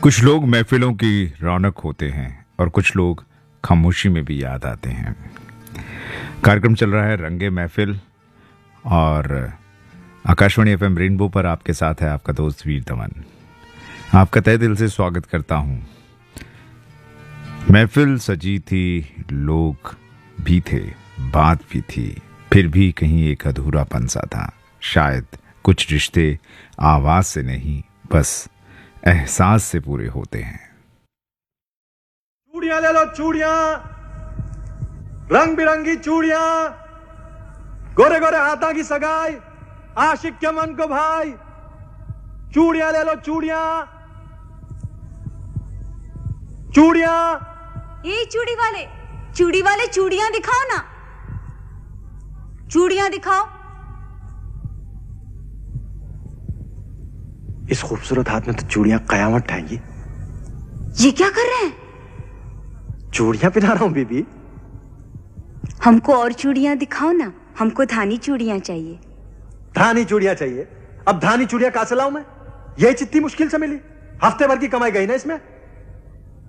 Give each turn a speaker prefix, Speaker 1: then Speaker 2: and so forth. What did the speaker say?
Speaker 1: कुछ लोग महफिलों की रौनक होते हैं और कुछ लोग खामोशी में भी याद आते हैं। कार्यक्रम चल रहा है रंगे महफिल और आकाशवाणी एफएम रेनबो पर आपके साथ है आपका दोस्त वीर दमन। आपका तहे दिल से स्वागत करता हूं। महफिल सजी थी, लोग भी थे, बात भी थी, फिर भी कहीं एक अधूरापन सा था। शायद कुछ रिश्ते आवाज से नहीं, बस एहसास से पूरे होते हैं।
Speaker 2: चूड़ियां ले लो, चूड़ियां, रंग बिरंगी चूड़ियां, गोरे गोरे हाथा की सगाई, आशिक के मन को भाई। चूड़ियां ले लो, चूड़ियां, चूड़ियां।
Speaker 3: ये चूड़ी वाले चूड़ियां दिखाओ ना, चूड़ियां दिखाओ।
Speaker 2: इस खूबसूरत हाथ में तो चूड़ियां कयामत ढाएंगी।
Speaker 3: ये क्या कर रहे हैं?
Speaker 2: चूड़ियां पहना रहा हूं बीबी।
Speaker 3: हमको और चूड़ियां दिखाओ ना, हमको धानी चूड़ियां चाहिए।
Speaker 2: धानी चूड़ियां चाहिए? अब धानी चूड़ियां कहां से लाऊं मैं? यही चित्ती मुश्किल से मिली। हफ्ते भर की कमाई गई ना इसमें।